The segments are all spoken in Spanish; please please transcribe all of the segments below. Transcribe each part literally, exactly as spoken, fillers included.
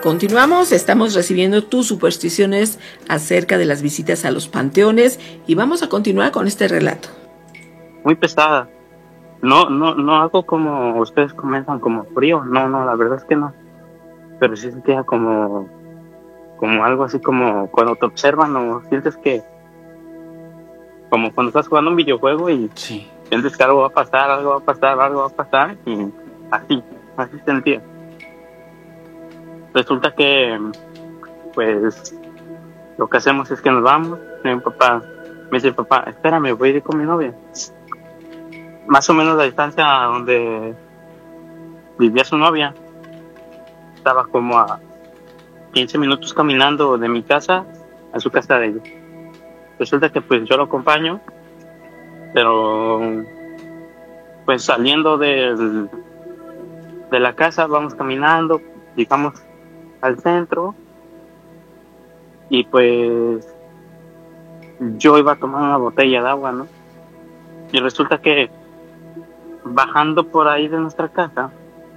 Continuamos, estamos recibiendo tus supersticiones acerca de las visitas a los panteones y vamos a continuar con este relato. Muy pesada. No, no, no hago como ustedes comentan, como frío. No, no, la verdad es que no. Pero sí sentía como, como algo así como cuando te observan o sientes que, como cuando estás jugando un videojuego y Sí. sientes que algo va a pasar, algo va a pasar, algo va a pasar y así, así sentía. Resulta que, pues, lo que hacemos es que nos vamos. Mi papá me dice, papá, espérame, voy a ir con mi novia. Más o menos la distancia donde vivía su novia estaba como a quince minutos caminando de mi casa a su casa de ella. Resulta que pues yo lo acompaño, pero pues saliendo del, de la casa vamos caminando, llegamos al centro y pues yo iba a tomar una botella de agua, ¿no? Y resulta que bajando por ahí de nuestra casa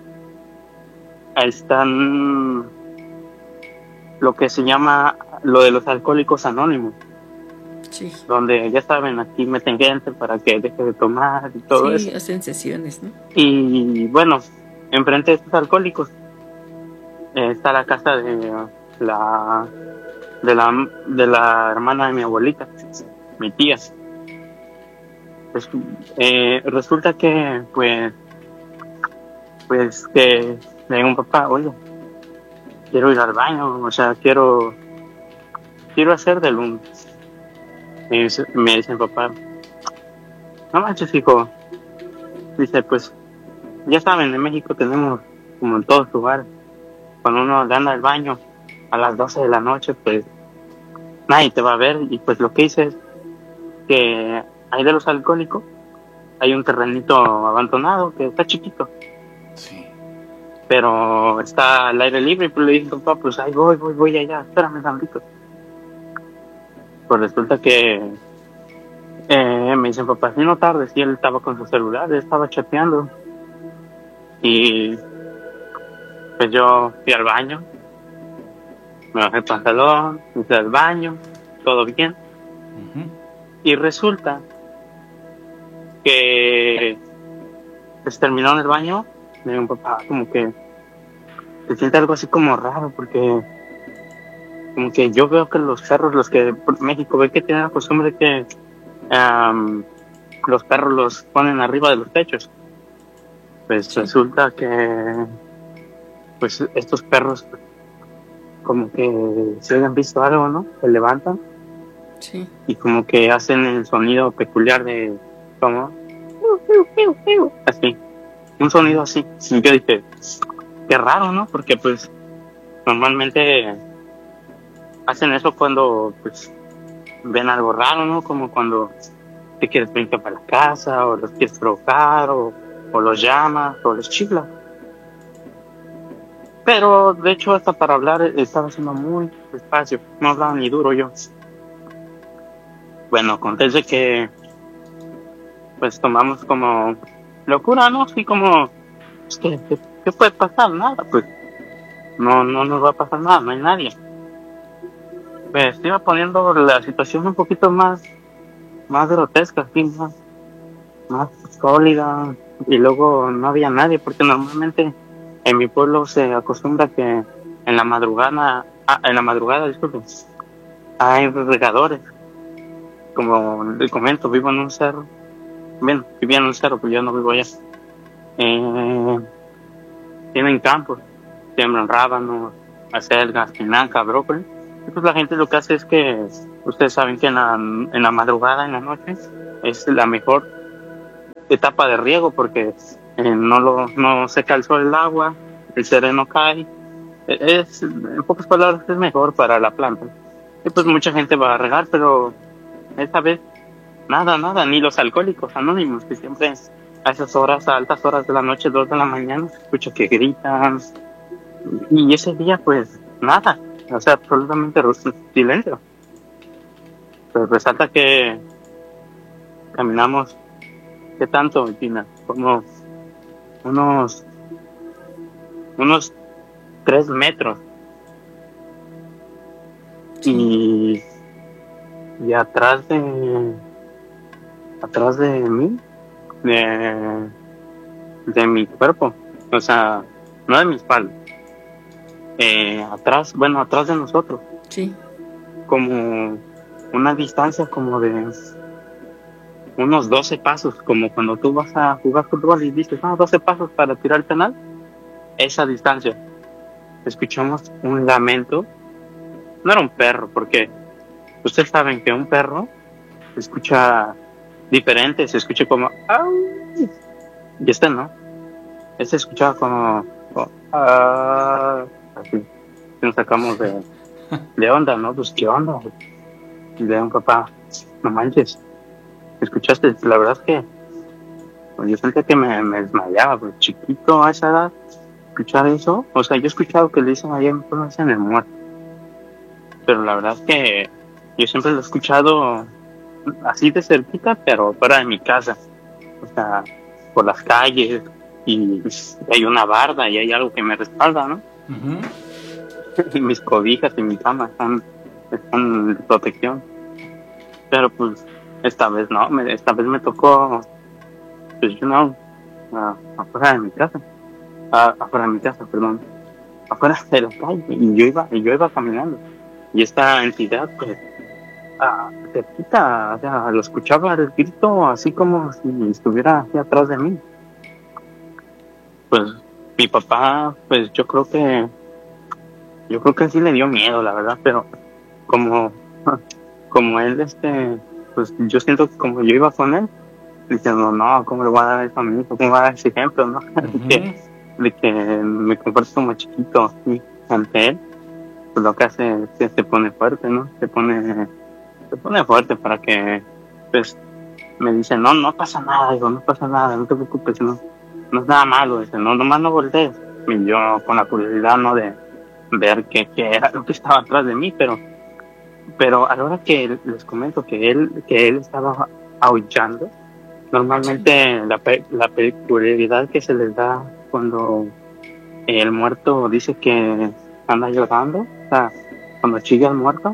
están lo que se llama lo de los alcohólicos anónimos. Sí. Donde ya saben, aquí meten gente para que deje de tomar y todo sí, eso. hacen sesiones, ¿no? Y bueno, enfrente de estos alcohólicos eh, está la casa de la de la de la hermana de mi abuelita, mi tía. Pues, eh, resulta que pues pues que le digo a un papá, oye, quiero ir al baño, o sea, quiero quiero hacer del un me dice, me dice mi papá, no manches, hijo. Dice, pues ya saben, en México tenemos, como en todos lugares, cuando uno le anda al baño a las doce de la noche, pues nadie te va a ver. Y pues lo que hice es que ahí de los alcohólicos hay un terrenito abandonado que está chiquito, Sí. pero está al aire libre. Y pues le dije, papá, pues ahí voy, voy, voy allá, espérame tantito. Pues resulta que eh, me dicen, papá, si no tardes, y él estaba con su celular, él estaba chateando. Y pues yo fui al baño, me bajé el pantalón, me fui al baño, todo bien. Uh-huh. Y resulta que pues terminó en el baño, me dijo un papá como que se siente algo así como raro, porque como que yo veo que los perros, los que por México ve que tienen la costumbre que um, los perros los ponen arriba de los techos. Pues sí. Resulta que pues estos perros como que se habían visto algo, ¿no? Se levantan. Sí. Y como que hacen el sonido peculiar de como así, un sonido así. Y yo dije, qué raro, ¿no? Porque pues normalmente hacen eso cuando pues ven algo raro, ¿no? Como cuando te quieres brincar para la casa, o los quieres provocar, o, o los llamas, o los chiflas. Pero de hecho hasta para hablar estaba haciendo muy despacio, no hablaba ni duro yo. Bueno, acontece que pues tomamos como locura, ¿no? Así como, pues, ¿qué, qué, ¿qué puede pasar? Nada, pues no, no nos va a pasar nada, no hay nadie. Pues iba poniendo la situación un poquito más, más grotesca, así, más, más sólida, y luego no había nadie, porque normalmente en mi pueblo se acostumbra que en la madrugada, ah, en la madrugada, disculpen, hay regadores. Como les comento, vivo en un cerro. Bien, vivía en un cerro, pero yo no vivo allá. Eh, tienen campos, siembran rábanos, acelgas, espinaca, brócoli. Y pues la gente lo que hace es que, ustedes saben que en la, en la madrugada, en la noche, es la mejor etapa de riego porque eh, no lo no se calzó el agua, el sereno cae. Es, en pocas palabras, es mejor para la planta. Y pues mucha gente va a regar, pero esta vez nada, nada, ni los alcohólicos anónimos, que siempre a esas horas, a altas horas de la noche, dos de la mañana, se escucha que gritan. Y ese día, pues, nada, o sea, absolutamente silencio. Pues resalta que caminamos, ¿qué tanto, Gina? Como unos, unos tres metros y, y atrás de atrás de mí, de, de mi cuerpo, o sea, no de mi espalda, eh, atrás, bueno, atrás de nosotros, Sí. como una distancia como de unos doce pasos, como cuando tú vas a jugar fútbol y dices, ah, doce pasos para tirar el penal, esa distancia. Escuchamos un lamento, no era un perro, porque ustedes saben que un perro se escucha diferente, se escucha como, ¡au! Y este no, este escuchaba como, como ¡ah! Así, nos sacamos de, de onda, ¿no? Pues, ¿qué onda? Y de un papá, no manches, ¿escuchaste? La verdad es que pues, yo sentía que me, me desmayaba, pues chiquito a esa edad, escuchar eso, o sea, yo he escuchado que le dicen allá en pueblo en el muerto, pero la verdad es que yo siempre lo he escuchado así de cerquita, pero fuera de mi casa, o sea, por las calles, y hay una barda y hay algo que me respalda, ¿no? Uh-huh. Y mis cobijas y mi cama están, están de protección, pero pues esta vez no, me, esta vez me tocó, pues yo no, uh, afuera de mi casa, uh, afuera de mi casa, perdón, afuera de la calle, y yo iba, y yo iba caminando, y esta entidad, pues, uh, cerquita, o sea, lo escuchaba el grito así como si estuviera aquí atrás de mí. Pues mi papá, pues yo creo que, yo creo que sí le dio miedo, la verdad, pero como, como él, este, pues yo siento que como yo iba con él, diciendo, no, ¿cómo le voy a dar eso a mi hijo? ¿Cómo le voy a dar ese ejemplo, no? Uh-huh. de, que, de que me comporto como chiquito, así, ante él, pues lo que hace es que se pone fuerte, ¿no? Se pone, se pone fuerte para que, pues, me dice, no, no pasa nada, digo, no pasa nada, no te preocupes, no, no es nada malo, dice, no, nomás no voltees. Y yo con la curiosidad, ¿no? De ver qué, qué era lo que estaba atrás de mí, pero, pero a la hora que les comento que él, que él estaba aullando, normalmente la, la peculiaridad que se les da cuando el muerto dice que anda llorando, o sea, cuando chilla el muerto,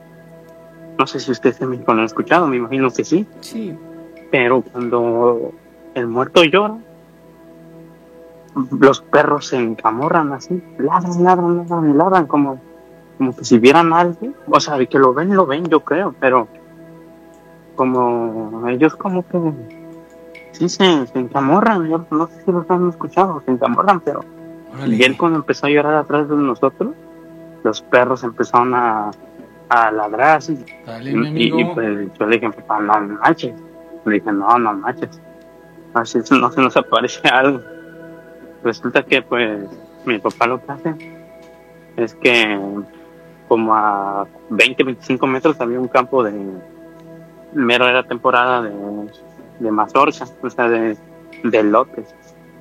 no sé si ustedes en México lo han escuchado, me imagino que sí. Sí. Pero cuando el muerto llora, los perros se encamorran así, ladran, ladran, ladran, ladran, como, como que si vieran algo, o sea, que lo ven, lo ven, yo creo, pero como ellos como que sí se, se encamorran, yo no sé si los han escuchado, se encamorran, pero Órale. Y él cuando empezó a llorar atrás de nosotros, los perros empezaron a, a ladrar así. Dale, mi amigo. Y, y pues yo le dije, papá, no manches. Le dije, no, no manches. Así no se nos aparece algo. Resulta que pues mi papá lo que hace es que como a veinte, veinticinco metros había un campo de, mero era temporada de, de mazorca, o sea, de, de lotes.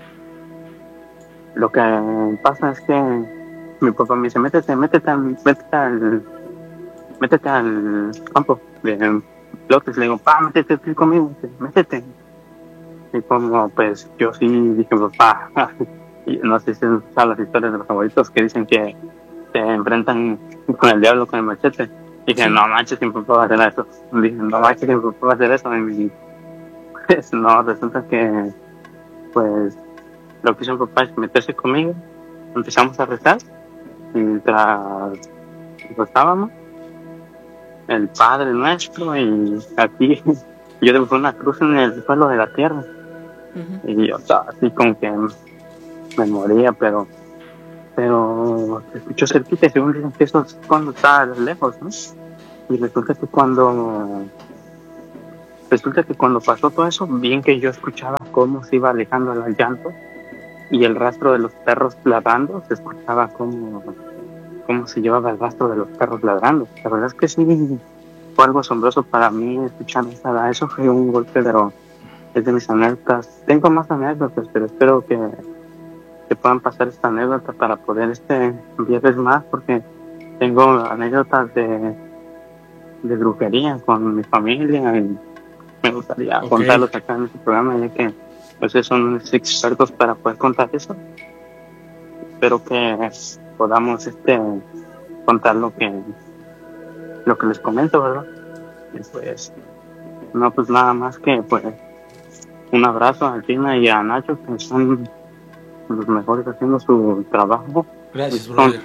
Lo que pasa es que mi papá me dice, métete, métete al, métete al, métete al campo de lotes. Le digo, pa, métete aquí conmigo, métete. Y como, pues, yo sí dije, papá, no sé si han escuchado las historias de los abuelitos que dicen que se enfrentan con el diablo con el machete. Y dije, sí. No manches, mi papá va a hacer eso. Dije, no manches, mi papá va a hacer eso. Y pues, no, resulta que, pues, lo que hizo mi papá es meterse conmigo. Empezamos a rezar. Mientras rezábamos, el Padre Nuestro, y aquí yo dibujé una cruz en el suelo de la tierra. Uh-huh. Y yo estaba así como que me moría, pero pero se escuchó cerquita y según dicen que eso es cuando está lejos, ¿no? Y resulta que cuando resulta que cuando pasó todo eso, bien que yo escuchaba cómo se iba alejando el llanto y el rastro de los perros ladrando, se escuchaba cómo, cómo se llevaba el rastro de los perros ladrando. La verdad es que sí fue algo asombroso para mí escuchar esa. Eso fue un golpe, pero es de mis anécdotas. Tengo más anécdotas, pero espero que, que puedan pasar esta anécdota para poder este enviarles más, porque tengo anécdotas de, de brujería con mi familia y me gustaría okay. contarlos acá en este programa, ya que pues son unos expertos para poder contar eso. Espero que podamos este contar lo que lo que les comento, ¿verdad? Y pues, no, pues nada más que, pues, un abrazo a Tina y a Nacho, que son los mejores haciendo su trabajo. Gracias, son, brother.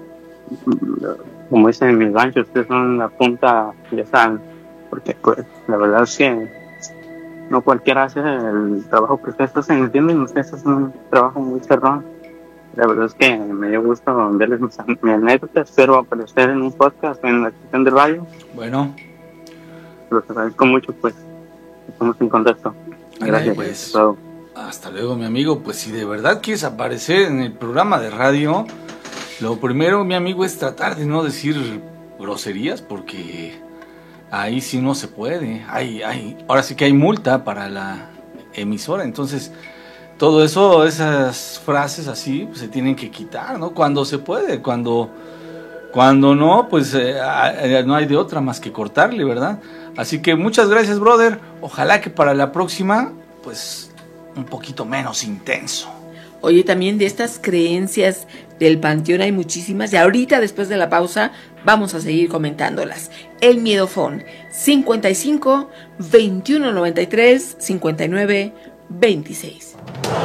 Como dicen mis ganchos, ustedes son la punta, ya saben, porque pues la verdad es que no cualquiera hace el trabajo que ustedes hacen, ¿entienden? Ustedes hacen un trabajo muy cerrado. La verdad es que me dio gusto verles mi anécdota. Espero aparecer en un podcast en la estación de radio. Bueno, los agradezco mucho, pues estamos en contacto. Gracias. Pues, todo. Hasta luego, mi amigo. Pues si de verdad quieres aparecer en el programa de radio, lo primero, mi amigo, es tratar de no decir groserías, porque ahí sí no se puede. Hay, hay, ahora sí que hay multa para la emisora, entonces todo eso, esas frases así, pues se tienen que quitar, ¿no? Cuando se puede, cuando, cuando no, pues eh, no hay de otra más que cortarle, ¿verdad? Así que muchas gracias, brother. Ojalá que para la próxima, pues, un poquito menos intenso. Oye, también de estas creencias del panteón hay muchísimas, y ahorita después de la pausa vamos a seguir comentándolas. El Miedofón, cincuenta y cinco, veintiuno noventa y tres, cincuenta y nueve, veintiséis.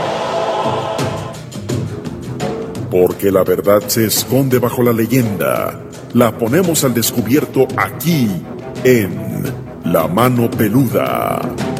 Porque la verdad se esconde bajo la leyenda. La ponemos al descubierto aquí, en La Mano Peluda.